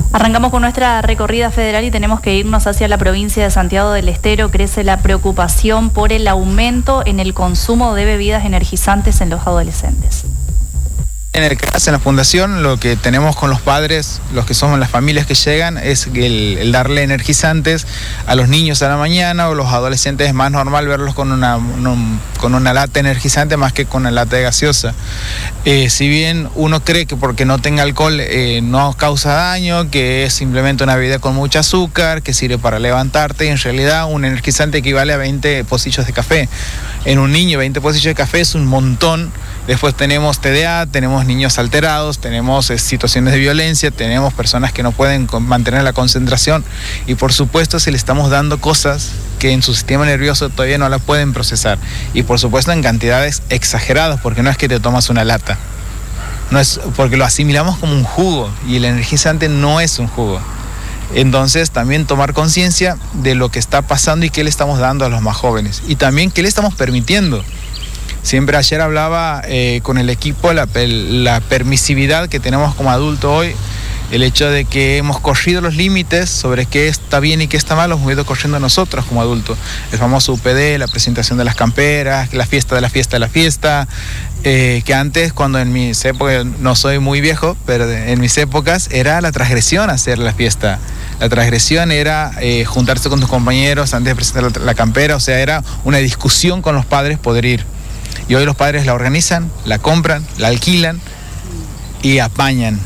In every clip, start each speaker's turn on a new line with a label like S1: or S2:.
S1: Arrancamos con nuestra recorrida federal y tenemos que irnos hacia la provincia de Santiago del Estero. Crece la preocupación por el aumento en el consumo de bebidas energizantes en los adolescentes.
S2: En el caso, en la fundación, lo que tenemos con los padres, los que somos las familias que llegan, es el darle energizantes a los niños a la mañana, o los adolescentes es más normal verlos con una lata energizante más que con una lata de gaseosa. Si bien uno cree que porque no tenga alcohol no causa daño, que es simplemente una bebida con mucho azúcar, que sirve para levantarte, y en realidad un energizante equivale a 20 pocillos de café. En un niño 20 pocillos de café es un montón. Después tenemos TDA, tenemos niños alterados, tenemos situaciones de violencia, tenemos personas que no pueden mantener la concentración, y por supuesto si le estamos dando cosas que en su sistema nervioso todavía no la pueden procesar, y por supuesto en cantidades exageradas, porque no es que te tomas una lata, no es porque lo asimilamos como un jugo, y el energizante no es un jugo. Entonces también tomar conciencia de lo que está pasando y qué le estamos dando a los más jóvenes, y también qué le estamos permitiendo. Siempre ayer hablaba con el equipo la permisividad que tenemos como adulto hoy, el hecho de que hemos corrido los límites sobre qué está bien y qué está mal, los hemos ido corriendo nosotros como adultos. El famoso UPD, la presentación de las camperas, la fiesta de la fiesta de la fiesta, que antes, cuando en mis épocas, no soy muy viejo, pero en mis épocas era la transgresión hacer la fiesta. La transgresión era juntarse con tus compañeros antes de presentar la campera, o sea, era una discusión con los padres poder ir. Y hoy los padres la organizan, la compran, la alquilan y apañan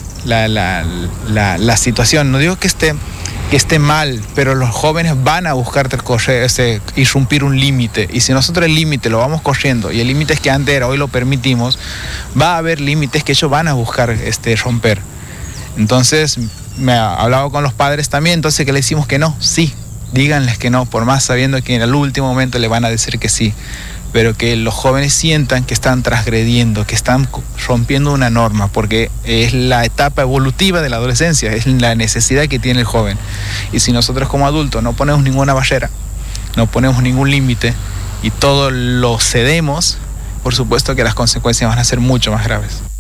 S2: la situación. No digo que esté mal, pero los jóvenes van a buscar irrumpir un límite. Y si nosotros el límite lo vamos corriendo, y el límite es que antes era, hoy lo permitimos, va a haber límites que ellos van a buscar romper. Entonces, me ha hablado con los padres también, entonces que le decimos que no, sí, díganles que no, por más sabiendo que en el último momento le van a decir que sí. Pero que los jóvenes sientan que están transgrediendo, que están rompiendo una norma, porque es la etapa evolutiva de la adolescencia, es la necesidad que tiene el joven. Y si nosotros como adultos no ponemos ninguna barrera, no ponemos ningún límite y todo lo cedemos, por supuesto que las consecuencias van a ser mucho más graves.